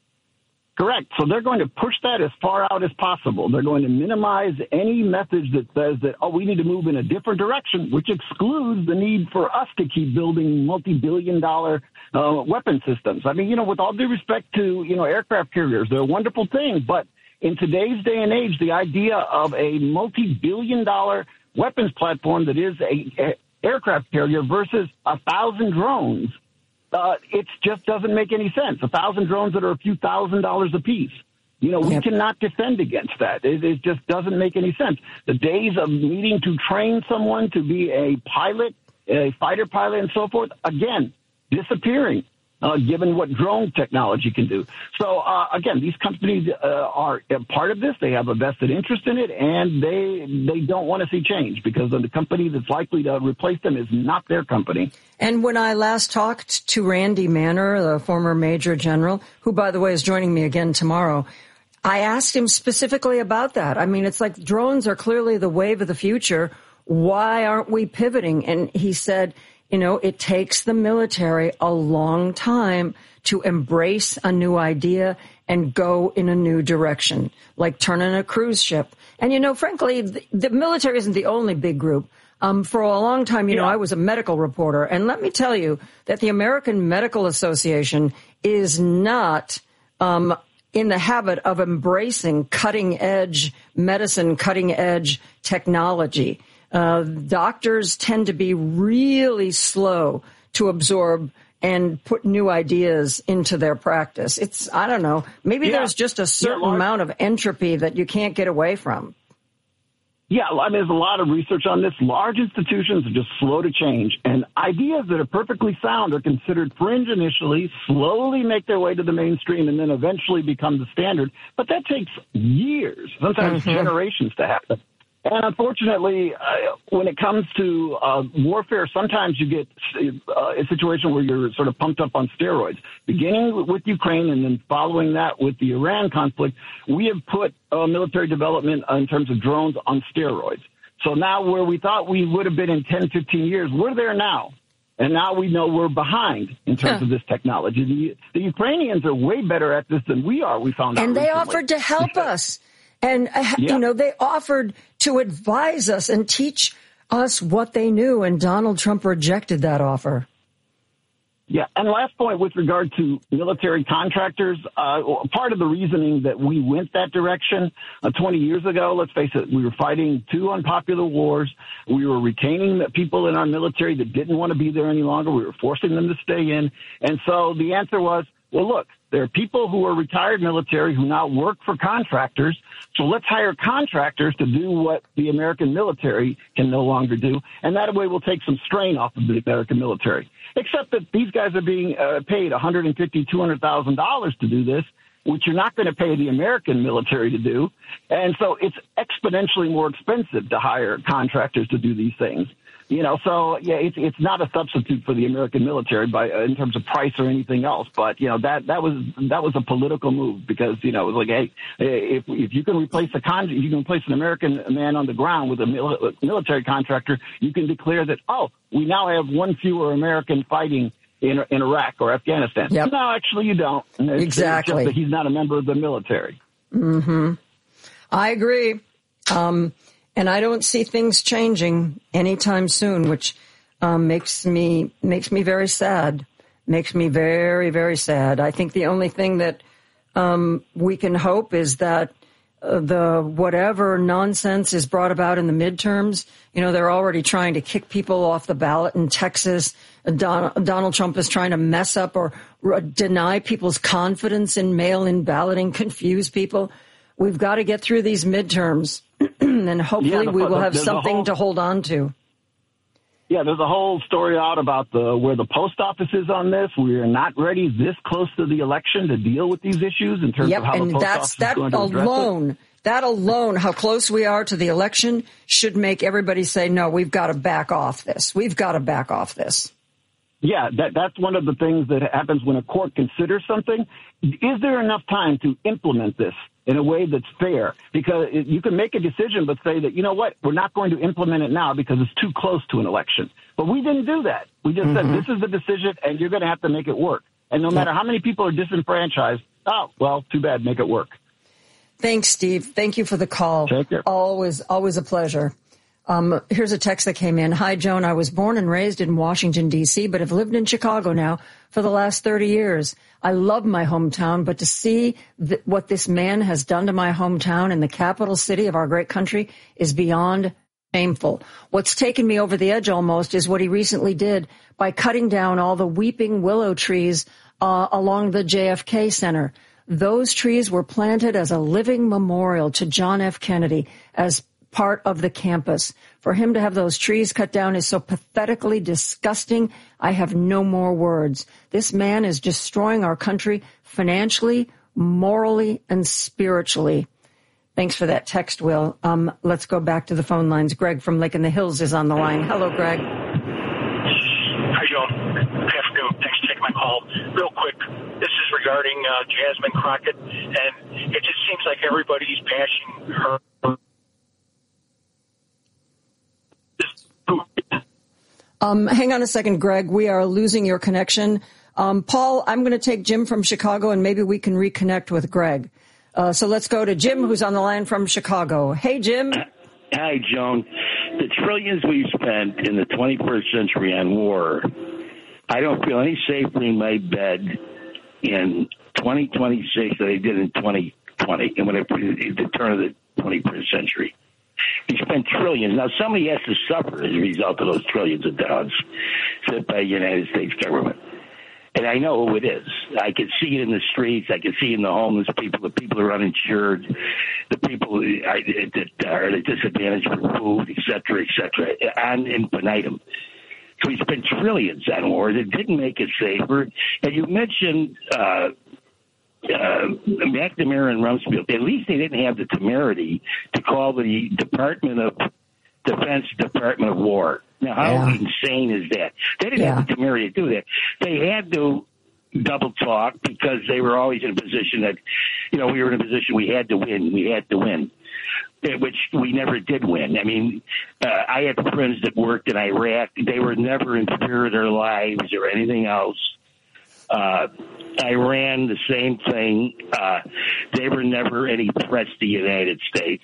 [SPEAKER 12] Correct. So they're going to push that as far out as possible. They're going to minimize any message that says that, oh, we need to move in a different direction, which excludes the need for us to keep building multi-billion dollar uh, weapon systems. I mean, you know, with all due respect to, you know, aircraft carriers, they're a wonderful thing, but in today's day and age, the idea of a multi-billion dollar weapons platform that is a, a aircraft carrier versus a thousand drones, uh, it just doesn't make any sense. A thousand drones that are a few thousand dollars apiece. You know, we yep. cannot defend against that. It, it just doesn't make any sense. The days of needing to train someone to be a pilot, a fighter pilot and so forth, again, disappearing. Uh, given what drone technology can do. So, uh, again, these companies uh, are a part of this. They have a vested interest in it, and they they don't want to see change because the company that's likely to replace them is not their company.
[SPEAKER 2] And when I last talked to Randy Manner, the former Major General, who, by the way, is joining me again tomorrow, I asked him specifically about that. I mean, it's like drones are clearly the wave of the future. Why aren't we pivoting? And he said, you know, it takes the military a long time to embrace a new idea and go in a new direction, like turning a cruise ship. And, you know, frankly, the, the military isn't the only big group. Um, for a long time, you yeah. know, I was a medical reporter. And let me tell you that the American Medical Association is not um, in the habit of embracing cutting edge medicine, cutting edge technology. Uh, doctors tend to be really slow to absorb and put new ideas into their practice. It's, I don't know, maybe yeah. there's just a certain yeah, amount of entropy that you can't get away from.
[SPEAKER 12] Yeah, I mean, there's a lot of research on this. Large institutions are just slow to change, and ideas that are perfectly sound are considered fringe initially, slowly make their way to the mainstream, and then eventually become the standard. But that takes years, sometimes mm-hmm. generations to happen. And unfortunately, uh, when it comes to uh, warfare, sometimes you get uh, a situation where you're sort of pumped up on steroids. Beginning with Ukraine and then following that with the Iran conflict, we have put uh, military development in terms of drones on steroids. So now where we thought we would have been in ten, fifteen years, we're there now. And now we know we're behind in terms huh. of this technology. The, the Ukrainians are way better at this than we are, we found out
[SPEAKER 2] And they
[SPEAKER 12] recently.
[SPEAKER 2] offered to help us. And, uh,
[SPEAKER 12] yeah.
[SPEAKER 2] you know, they offered to advise us and teach us what they knew, and Donald Trump rejected that offer.
[SPEAKER 12] Yeah, and last point with regard to military contractors, uh, part of the reasoning that we went that direction uh, twenty years ago, let's face it, we were fighting two unpopular wars. We were retaining people in our military that didn't want to be there any longer. We were forcing them to stay in. And so the answer was, well, look, there are people who are retired military who now work for contractors, so let's hire contractors to do what the American military can no longer do, and that way we'll take some strain off of the American military. Except that these guys are being uh, paid one hundred fifty thousand dollars, two hundred thousand dollars to do this, which you're not going to pay the American military to do, and so it's exponentially more expensive to hire contractors to do these things. You know, so yeah, it's it's not a substitute for the American military by uh, in terms of price or anything else. But you know that that was that was a political move because you know it was like, hey, if if you can replace a con, you can replace an American man on the ground with a mil- military contractor, you can declare that oh, we now have one fewer American fighting in in Iraq or Afghanistan.
[SPEAKER 2] Yep.
[SPEAKER 12] No, actually, you don't. It's,
[SPEAKER 2] exactly.
[SPEAKER 12] It's just that he's not a member of the military.
[SPEAKER 2] Mm-hmm. I agree. Um, And I don't see things changing anytime soon, which um, makes me makes me very sad. Makes me very, very sad. I think the only thing that um, we can hope is that the whatever nonsense is brought about in the midterms. You know, they're already trying to kick people off the ballot in Texas. Don, Donald Trump is trying to mess up or r- deny people's confidence in mail-in balloting, confuse people. We've got to get through these midterms, and hopefully
[SPEAKER 12] yeah, the,
[SPEAKER 2] we will have
[SPEAKER 12] there's
[SPEAKER 2] something
[SPEAKER 12] whole,
[SPEAKER 2] to hold on to.
[SPEAKER 12] Yeah, there's a whole story out about the where the post office is on this. We are not ready this close to the election to deal with these issues in terms
[SPEAKER 2] yep,
[SPEAKER 12] of how
[SPEAKER 2] and
[SPEAKER 12] the post
[SPEAKER 2] that's,
[SPEAKER 12] office
[SPEAKER 2] that
[SPEAKER 12] is going to address
[SPEAKER 2] alone,
[SPEAKER 12] it.
[SPEAKER 2] That alone, how close we are to the election, should make everybody say, no, we've got to back off this. We've got to back off this.
[SPEAKER 12] Yeah, that, that's one of the things that happens when a court considers something. Is there enough time to implement this in a way that's fair? Because it, you can make a decision but say that, you know what, we're not going to implement it now because it's too close to an election. But we didn't do that. We just mm-hmm. said, this is the decision, and you're going to have to make it work. And no matter how many people are disenfranchised, oh, well, too bad, make it work.
[SPEAKER 2] Thanks, Steve. Thank you for the call.
[SPEAKER 12] Take care.
[SPEAKER 2] Always, always a pleasure. Um, here's a text that came in. Hi, Joan. I was born and raised in Washington, D C, but have lived in Chicago now for the last thirty years. I love my hometown, but to see th- what this man has done to my hometown in the capital city of our great country is beyond shameful. What's taken me over the edge almost is what he recently did by cutting down all the weeping willow trees uh, along the J F K Center. Those trees were planted as a living memorial to John F. Kennedy as part of the campus. For him to have those trees cut down is so pathetically disgusting. I have no more words. This man is destroying our country financially, morally, and spiritually. Thanks for that text, Will. Um, let's go back to the phone lines. Greg from Lake in the Hills is on the line. Hello, Greg.
[SPEAKER 13] Hi, Joan. Good afternoon. Thanks for taking my call. Real quick, this is regarding uh, Jasmine Crockett, and it just seems like everybody's bashing her.
[SPEAKER 2] Um, hang on a second, Greg. We are losing your connection. Um, Paul, I'm going to take Jim from Chicago, and maybe we can reconnect with Greg. Uh, so let's go to Jim, who's on the line from Chicago. Hey, Jim.
[SPEAKER 14] Hi, Joan. The trillions we spent in the twenty-first century on war, I don't feel any safer in my bed in twenty twenty-six than I did in twenty twenty, and when I put it at the turn of the twenty-first century. We spent trillions. Now, somebody has to suffer as a result of those trillions of dollars spent by the United States government. And I know who it is. I can see it in the streets. I can see it in the homeless people, the people who are uninsured, the people that are at a disadvantage for food, et cetera, et cetera, on infinitum. So we spent trillions on wars. It didn't make it safer. And you mentioned uh, uh, McNamara and Rumsfeld. At least they didn't have the temerity to call the Department of Defense Department of War. Now, how yeah. insane is that? They didn't yeah. have the temerity to do that. They had to double talk because they were always in a position that, you know, we were in a position we had to win. We had to win, which we never did win. I mean, uh, I had friends that worked in Iraq. They were never in fear of their lives or anything else. Uh, Iran, the same thing. Uh, they were never any threats to the United States.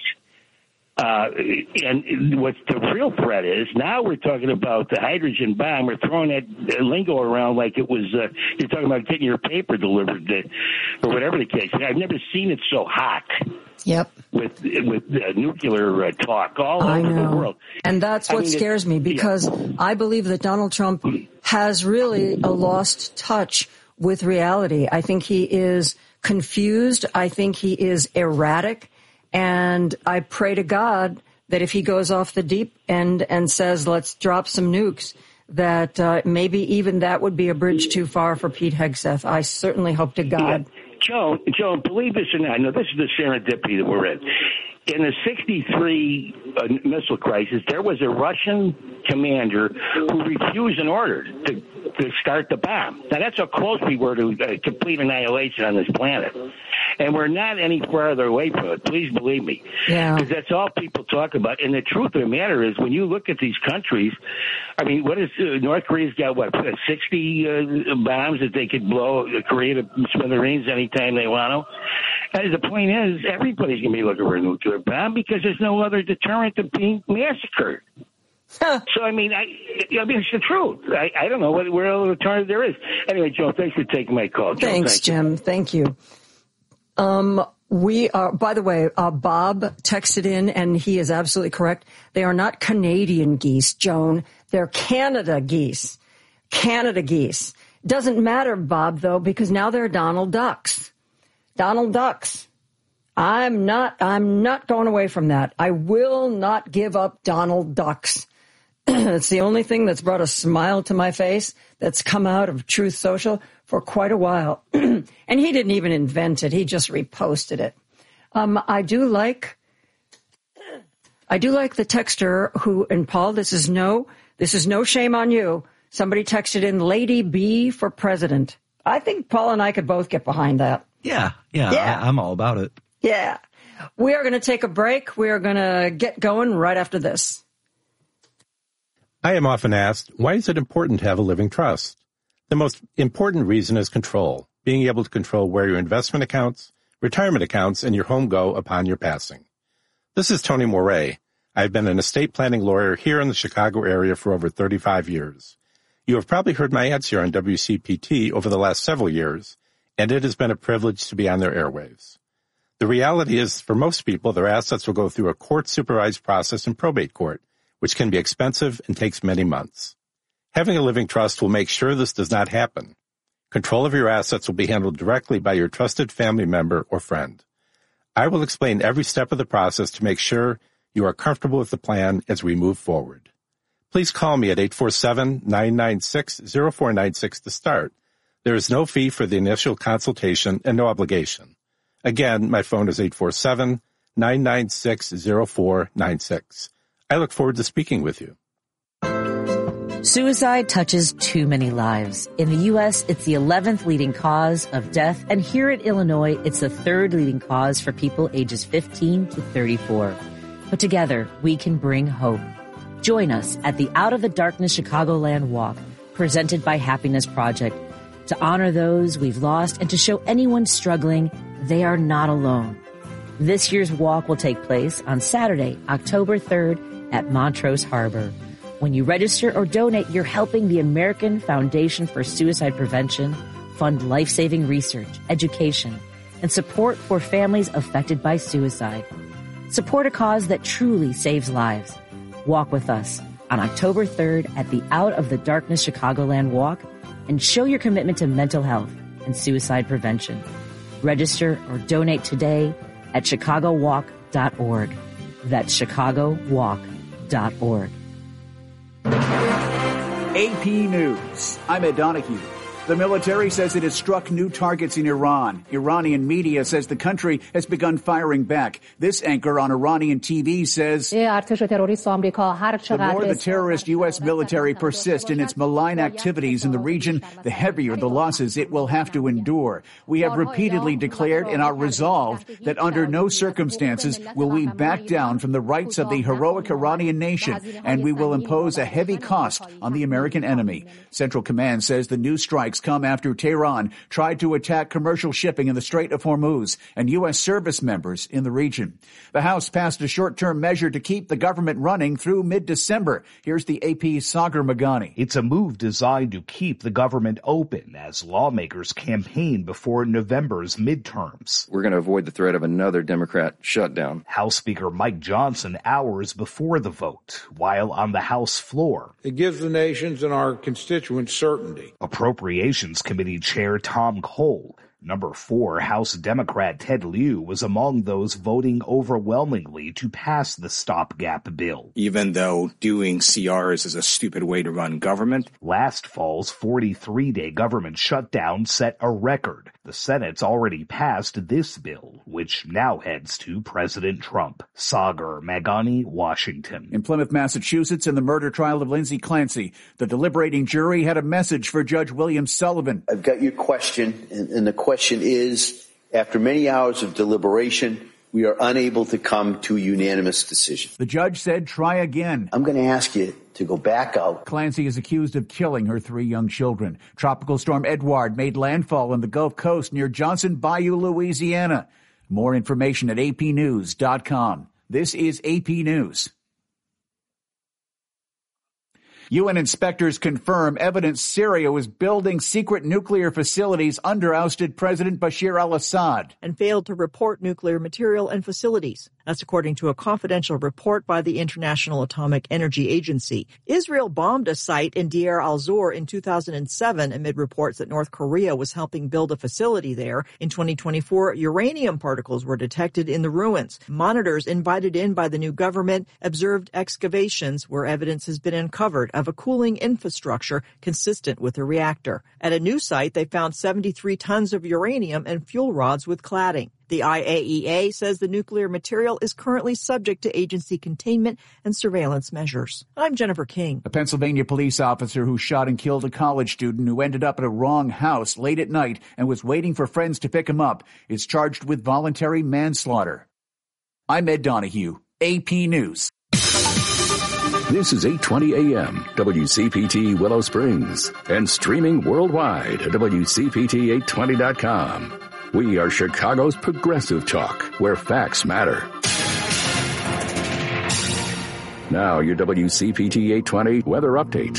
[SPEAKER 14] Uh, and what the real threat is, now we're talking about the hydrogen bomb. We're throwing that lingo around like it was, uh, you're talking about getting your paper delivered to, or whatever the case. I've never seen it so hot.
[SPEAKER 2] Yep.
[SPEAKER 14] With with uh, nuclear uh, talk all
[SPEAKER 2] I
[SPEAKER 14] over
[SPEAKER 2] know.
[SPEAKER 14] the world.
[SPEAKER 2] And that's what I mean, scares me because yeah. I believe that Donald Trump has really a lost touch with reality. I think he is confused. I think he is erratic. And I pray to God that if he goes off the deep end and says, let's drop some nukes, that uh, maybe even that would be a bridge too far for Pete Hegseth. I certainly hope to God.
[SPEAKER 14] Yeah. Joe, Joe, believe this or not, no, this is the serendipity that we're in. In the sixty-three uh, missile crisis, there was a Russian commander who refused an order to, to start the bomb. Now, that's how close we were to uh, complete annihilation on this planet. And we're not any farther away from it. Please believe me.
[SPEAKER 2] Yeah.
[SPEAKER 14] Because that's all people talk about. And the truth of the matter is, when you look at these countries, I mean, what is uh, North Korea's got, what, sixty uh, bombs that they could blow, uh, create a smithereens anytime they want to? And the point is, everybody's going to be looking for a nuclear bomb because there's no other deterrent to being massacred. So, I mean, I, I mean, it's the truth. I, I don't know what, what other alternative there is. Anyway, Joe, thanks for taking my call. Joe,
[SPEAKER 2] thanks,
[SPEAKER 14] thank
[SPEAKER 2] Jim.
[SPEAKER 14] You.
[SPEAKER 2] Thank you. Um, We are, by the way, uh, Bob texted in, and he is absolutely correct. They are not Canadian geese, Joan. They're Canada geese. Canada geese. Doesn't matter, Bob, though, because now they're Donald Ducks. Donald Ducks. I'm not, I'm not going away from that. I will not give up Donald Ducks. It's the only thing that's brought a smile to my face that's come out of Truth Social for quite a while. And he didn't even invent it. He just reposted it. Um, I do like, I do like the texter who, and Paul, this is no, this is no shame on you. Somebody texted in Lady B for president. I think Paul and I could both get behind that.
[SPEAKER 15] Yeah, yeah,
[SPEAKER 2] yeah.
[SPEAKER 15] I, I'm all about it.
[SPEAKER 2] Yeah. We are going to take a break. We are going to get going right after this.
[SPEAKER 16] I am often asked, why is it important to have a living trust? The most important reason is control, being able to control where your investment accounts, retirement accounts, and your home go upon your passing. This is Tony Moret. I've been an estate planning lawyer here in the Chicago area for over thirty-five years. You have probably heard my ads here on W C P T over the last several years, and it has been a privilege to be on their airwaves. The reality is, for most people, their assets will go through a court-supervised process in probate court, which can be expensive and takes many months. Having a living trust will make sure this does not happen. Control of your assets will be handled directly by your trusted family member or friend. I will explain every step of the process to make sure you are comfortable with the plan as we move forward. Please call me at eight four seven, nine nine six, zero four nine six to start. There is no fee for the initial consultation and no obligation. Again, my phone is eight four seven, nine nine six, zero four nine six. I look forward to speaking with you.
[SPEAKER 4] Suicide touches too many lives. In the U S, it's the eleventh leading cause of death, and here in Illinois, it's the third leading cause for people ages fifteen to thirty-four. But together, we can bring hope. Join us at the Out of the Darkness Chicagoland Walk, presented by Happiness Project, to honor those we've lost and to show anyone struggling they are not alone. This year's walk will take place on Saturday, October third at Montrose Harbor. When you register or donate, you're helping the American Foundation for Suicide Prevention fund life-saving research, education, and support for families affected by suicide. Support a cause that truly saves lives. Walk with us on October third at the Out of the Darkness Chicagoland Walk and show your commitment to mental health and suicide prevention. Register or donate today at chicago walk dot org. That's chicago walk dot org.
[SPEAKER 17] A P News. I'm Ed Donahue. The military says it has struck new targets in Iran. Iranian media says the country has begun firing back. This anchor on Iranian T V says the more the terrorist U S military persists in its malign activities in the region, the heavier the losses it will have to endure. We have repeatedly declared and are resolved that under no circumstances will we back down from the rights of the heroic Iranian nation, and we will impose a heavy cost on the American enemy. Central Command says the new strikes come after Tehran tried to attack commercial shipping in the Strait of Hormuz and U S service members in the region. The House passed a short-term measure to keep the government running through mid-December. Here's the A P's Sagar Magani.
[SPEAKER 18] It's a move designed to keep the government open as lawmakers campaign before November's midterms.
[SPEAKER 19] We're going to avoid the threat of another Democrat shutdown.
[SPEAKER 18] House Speaker Mike Johnson hours before the vote, while on the House floor.
[SPEAKER 20] It gives the nations and our constituents certainty.
[SPEAKER 18] Appropriations Committee Chair Tom Cole, number four House Democrat Ted Lieu, was among those voting overwhelmingly to pass the stopgap bill.
[SPEAKER 21] Even though doing C Rs is a stupid way to run government.
[SPEAKER 18] Last fall's forty-three day government shutdown set a record. The Senate's already passed this bill, which now heads to President Trump. Sagar Magani, Washington.
[SPEAKER 17] In Plymouth, Massachusetts, in the murder trial of Lindsay Clancy, the deliberating jury had a message for Judge William Sullivan.
[SPEAKER 22] I've got your question, and, and the question is, after many hours of deliberation, we are unable to come to a unanimous decision.
[SPEAKER 17] The judge said, try again.
[SPEAKER 22] I'm going to ask you to go back out.
[SPEAKER 17] Clancy is accused of killing her three young children. Tropical storm Edouard made landfall on the Gulf Coast near Johnson Bayou, Louisiana. More information at A P news dot com. This is A P News. U N inspectors confirm evidence Syria was building secret nuclear facilities under ousted President Bashar al-Assad.
[SPEAKER 1] And failed to report nuclear material and facilities. That's according to a confidential report by the International Atomic Energy Agency. Israel bombed a site in Deir al-Zor in two thousand seven amid reports that North Korea was helping build a facility there. In twenty twenty-four, uranium particles were detected in the ruins. Monitors invited in by the new government observed excavations where evidence has been uncovered of a cooling infrastructure consistent with a reactor. At a new site, they found seventy-three tons of uranium and fuel rods with cladding. The I A E A says the nuclear material is currently subject to agency containment and surveillance measures. I'm Jennifer King.
[SPEAKER 17] A Pennsylvania police officer who shot and killed a college student who ended up at a wrong house late at night and was waiting for friends to pick him up is charged with voluntary manslaughter. I'm Ed Donahue, A P News.
[SPEAKER 5] This is eight twenty A M, W C P T Willow Springs, and streaming worldwide at W C P T eight twenty dot com. We are Chicago's progressive talk, where facts matter. Now, your W C P T eight twenty weather update.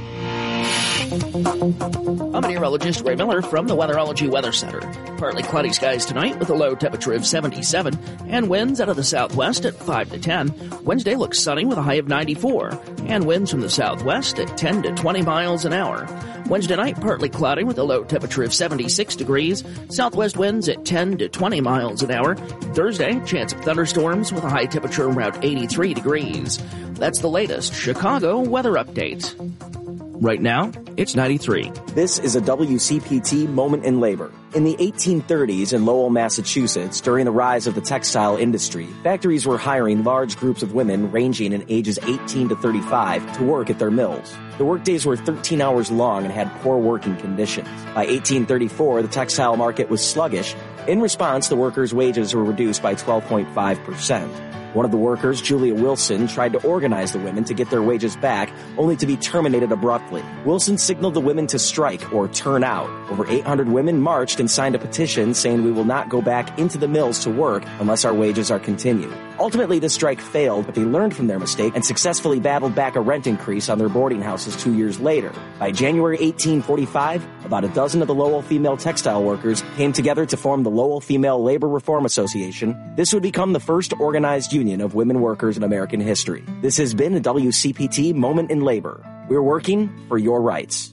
[SPEAKER 6] I'm meteorologist Ray Miller from the Weatherology Weather Center. Partly cloudy skies tonight with a low temperature of seventy-seven and winds out of the southwest at five to ten. Wednesday looks sunny with a high of ninety-four and winds from the southwest at ten to twenty miles an hour. Wednesday night, partly cloudy with a low temperature of seventy-six degrees. Southwest winds at ten to twenty miles an hour. Thursday, chance of thunderstorms with a high temperature around eighty-three degrees. That's the latest Chicago weather update. Right now, it's ninety-three.
[SPEAKER 15] This is a W C P T moment in labor. In the eighteen thirties in Lowell, Massachusetts, during the rise of the textile industry, factories were hiring large groups of women ranging in ages eighteen to thirty-five to work at their mills. The workdays were thirteen hours long and had poor working conditions. By eighteen thirty-four, the textile market was sluggish. In response, the workers' wages were reduced by twelve point five percent. One of the workers, Julia Wilson, tried to organize the women to get their wages back, only to be terminated abruptly. Wilson signaled the women to strike or turn out. Over eight hundred women marched and signed a petition saying we will not go back into the mills to work unless our wages are continued. Ultimately, the strike failed, but they learned from their mistake and successfully battled back a rent increase on their boarding houses two years later. By January eighteen forty-five, about a dozen of the Lowell female textile workers came together to form the Lowell Female Labor Reform Association. This would become the first organized union of women workers in American history. This has been a W C P T Moment in Labor. We're working for your rights.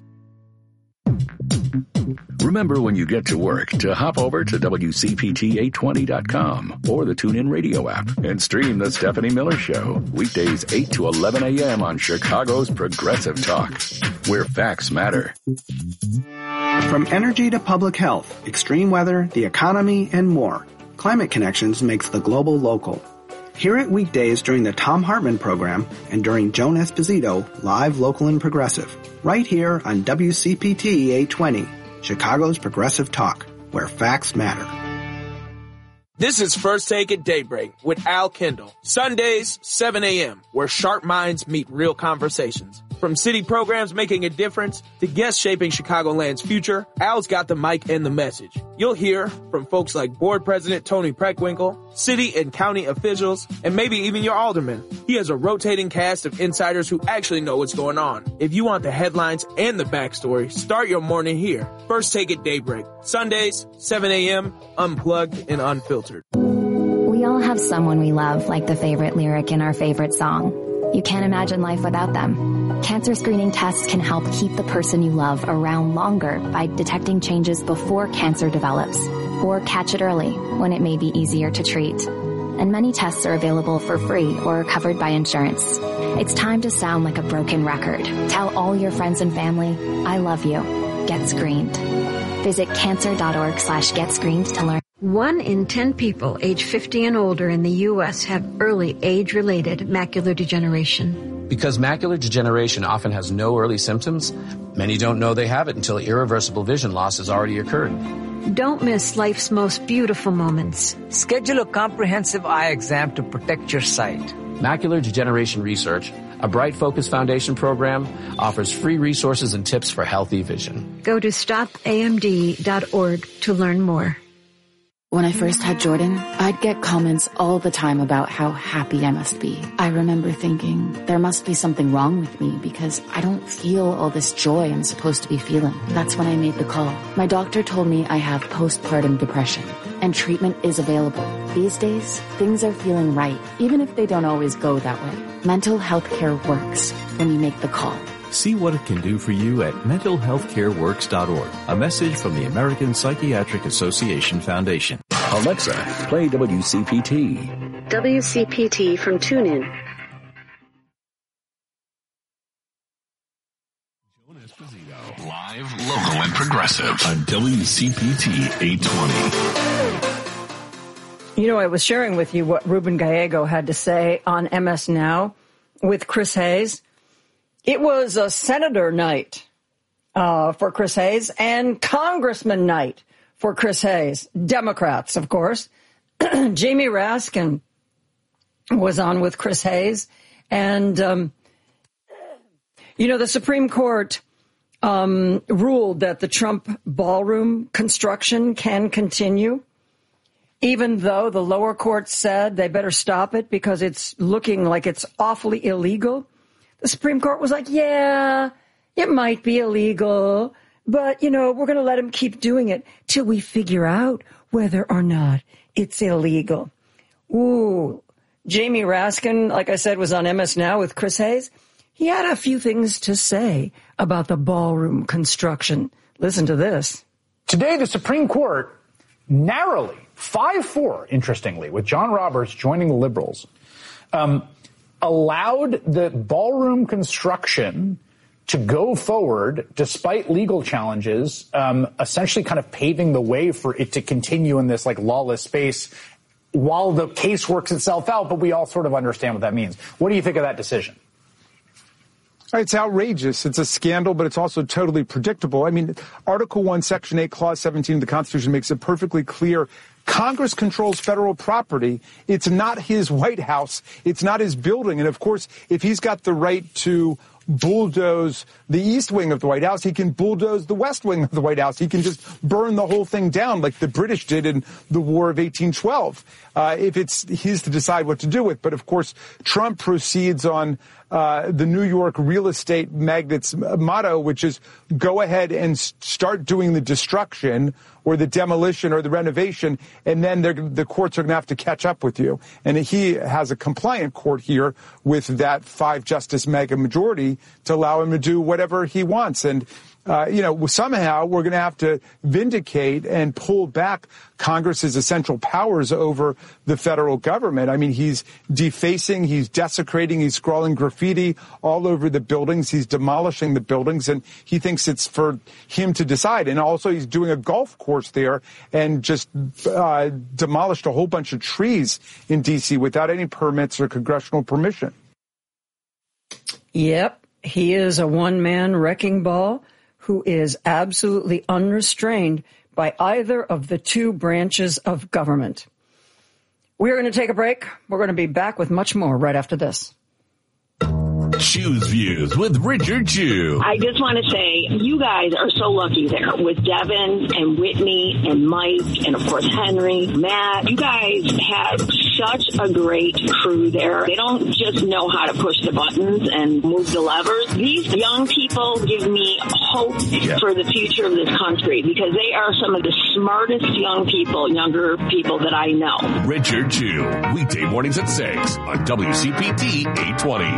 [SPEAKER 5] Remember when you get to work to hop over to W C P T eight twenty dot com or the TuneIn Radio app and stream The Stephanie Miller Show. Weekdays eight to eleven a.m. on Chicago's Progressive Talk, where facts matter.
[SPEAKER 23] From energy to public health, extreme weather, the economy, and more, Climate Connections makes the global local. Hear it weekdays during the Tom Hartman program and during Joan Esposito, live, local, and progressive. Right here on W C P T eight twenty, Chicago's Progressive Talk, where facts matter.
[SPEAKER 24] This is First Take at Daybreak with Al Kendall. Sundays, seven a.m., where sharp minds meet real conversations. From city programs making a difference to guests shaping Chicagoland's future, Al's got the mic and the message. You'll hear from folks like Board President Tony Preckwinkle, city and county officials, and maybe even your alderman. He has a rotating cast of insiders who actually know what's going on. If you want the headlines and the backstory, start your morning here. First Take at Daybreak. Sundays, seven a.m., unplugged and unfiltered.
[SPEAKER 25] We all have someone we love, like the favorite lyric in our favorite song. You can't imagine life without them. Cancer screening tests can help keep the person you love around longer by detecting changes before cancer develops, or catch it early when it may be easier to treat. And many tests are available for free or covered by insurance. It's time to sound like a broken record. Tell all your friends and family, I love you. Get screened. Visit cancer.org slash get screened to learn.
[SPEAKER 26] One in ten people age fifty and older in the U S have early age-related macular degeneration.
[SPEAKER 27] Because macular degeneration often has no early symptoms, many don't know they have it until irreversible vision loss has already occurred.
[SPEAKER 26] Don't miss life's most beautiful moments.
[SPEAKER 28] Schedule a comprehensive eye exam to protect your sight.
[SPEAKER 27] Macular Degeneration Research, a Bright Focus Foundation program, offers free resources and tips for healthy vision.
[SPEAKER 26] Go to stop A M D dot org to learn more.
[SPEAKER 3] When I first had Jordan, I'd get comments all the time about how happy I must be. I remember thinking, there must be something wrong with me because I don't feel all this joy I'm supposed to be feeling. That's when I made the call. My doctor told me I have postpartum depression, and treatment is available. These days, things are feeling right, even if they don't always go that way. Mental health care works when you make the call.
[SPEAKER 7] See what it can do for you at mental health care works dot org. A message from the American Psychiatric Association Foundation.
[SPEAKER 5] Alexa, play W C P T.
[SPEAKER 8] W C P T from TuneIn.
[SPEAKER 5] Joan Esposito, live, local, and progressive on W C P T eight twenty.
[SPEAKER 2] You know, I was sharing with you what Ruben Gallego had to say on M S Now with Chris Hayes. It was a senator night uh, for Chris Hayes and congressman night for Chris Hayes. Democrats, of course. Jamie Raskin was on with Chris Hayes. And, um, you know, the Supreme Court um, ruled that the Trump ballroom construction can continue, even though the lower court said they better stop it because it's looking like it's awfully illegal. The Supreme Court was like, yeah, it might be illegal, but, you know, we're going to let him keep doing it till we figure out whether or not it's illegal. Ooh, Jamie Raskin, like I said, was on M S Now with Chris Hayes. He had a few things to say about the ballroom construction. Listen to this.
[SPEAKER 9] Today, the Supreme Court narrowly, five four, interestingly, with John Roberts joining the liberals, um, allowed the ballroom construction to go forward despite legal challenges, um, essentially kind of paving the way for it to continue in this like lawless space while the case works itself out. But we all sort of understand what that means. What do you think of that decision?
[SPEAKER 10] It's outrageous. It's a scandal, but it's also totally predictable. I mean, Article one, Section eight, Clause seventeen of the Constitution makes it perfectly clear Congress controls federal property. It's not his White House. It's not his building. And, of course, if he's got the right to bulldoze the east wing of the White House, he can bulldoze the west wing of the White House. He can just burn the whole thing down like the British did in the War of eighteen twelve, uh, if it's his to decide what to do with. But, of course, Trump proceeds on uh, the New York real estate magnate's motto, which is go ahead and start doing the destruction or the demolition or the renovation, and then the courts are going to have to catch up with you. And he has a compliant court here with that five-justice mega majority to allow him to do whatever he wants. And, uh, you know, somehow we're going to have to vindicate and pull back Congress's essential powers over the federal government. I mean, he's defacing, he's desecrating, he's scrawling graffiti all over the buildings, he's demolishing the buildings, and he thinks it's for him to decide. And also he's doing a golf course there and just uh, demolished a whole bunch of trees in D C without any permits or congressional permission.
[SPEAKER 2] Yep, he is a one-man wrecking ball who is absolutely unrestrained by either of the two branches of government. We're going to take a break. We're going to be back with much more right after this.
[SPEAKER 5] Choose Views with Richard Chew.
[SPEAKER 11] I just want to say, you guys are so lucky there with Devin and Whitney and Mike and, of course, Henry, Matt. You guys have such a great crew there. They don't just know how to push the buttons and move the levers. These young people give me hope yeah. for the future of this country because they are some of the smartest young people, younger people that I know.
[SPEAKER 5] Richard Chew, weekday mornings at six on W C P T eight twenty.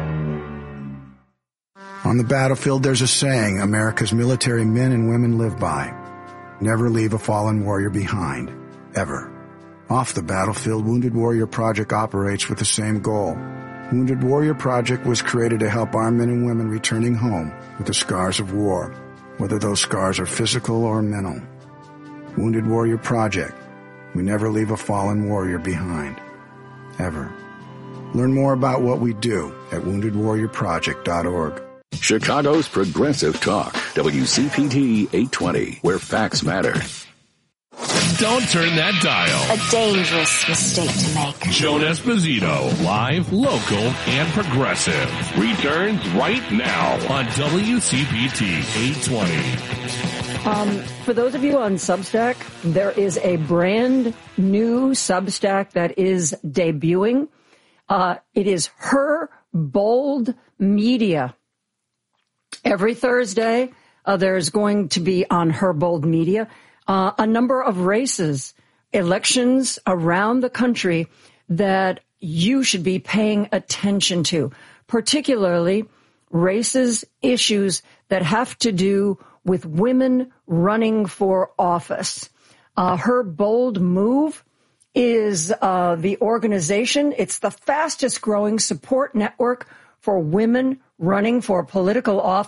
[SPEAKER 12] On the battlefield, there's a saying America's military men and women live by. Never leave a fallen warrior behind. Ever. Off the battlefield, Wounded Warrior Project operates with the same goal. Wounded Warrior Project was created to help our men and women returning home with the scars of war, whether those scars are physical or mental. Wounded Warrior Project. We never leave a fallen warrior behind. Ever. Learn more about what we do at wounded warrior project dot org.
[SPEAKER 5] Chicago's Progressive Talk, W C P T eight twenty, where facts matter. Don't turn that dial.
[SPEAKER 25] A dangerous mistake to make.
[SPEAKER 5] Joan Esposito, live, local, and progressive, returns right now on W C P T eight twenty.
[SPEAKER 2] Um, for those of you on Substack, there is a brand new Substack that is debuting. Uh, it is Her Bold Media. Every Thursday, uh, there's going to be on Her Bold Media uh, a number of races, elections around the country that you should be paying attention to, particularly races, issues that have to do with women running for office. Uh, Her Bold Move is uh, the organization. It's the fastest growing support network for women running for political office.